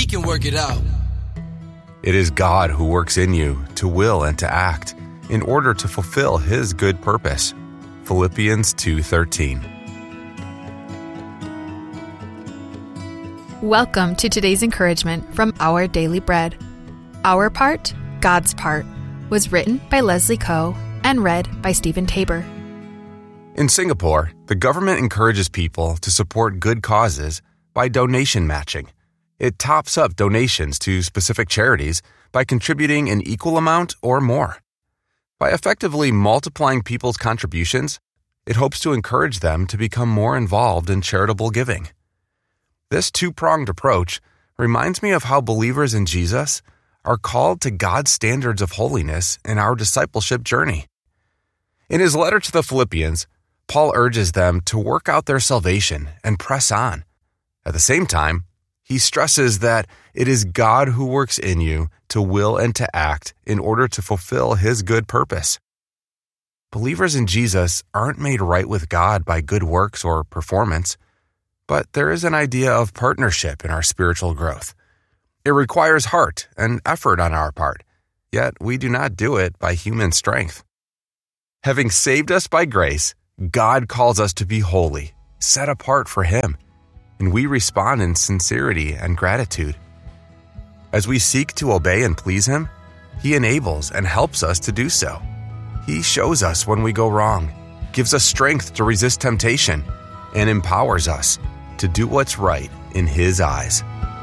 can work it out. It is God who works in you to will and to act in order to fulfill His good purpose. Philippians 2:13. Welcome to today's encouragement from Our Daily Bread. Our Part, God's Part, was written by Leslie Coe and read by Stephen Tabor. In Singapore, the government encourages people to support good causes by donation matching. It tops up donations to specific charities by contributing an equal amount or more. By effectively multiplying people's contributions, it hopes to encourage them to become more involved in charitable giving. This two-pronged approach reminds me of how believers in Jesus are called to God's standards of holiness in our discipleship journey. In his letter to the Philippians, Paul urges them to work out their salvation and press on. At the same time, he stresses that it is God who works in you to will and to act in order to fulfill His good purpose. Believers in Jesus aren't made right with God by good works or performance, but there is an idea of partnership in our spiritual growth. It requires heart and effort on our part, yet we do not do it by human strength. Having saved us by grace, God calls us to be holy, set apart for Him, and we respond in sincerity and gratitude. As we seek to obey and please Him, He enables and helps us to do so. He shows us when we go wrong, gives us strength to resist temptation, and empowers us to do what's right in His eyes.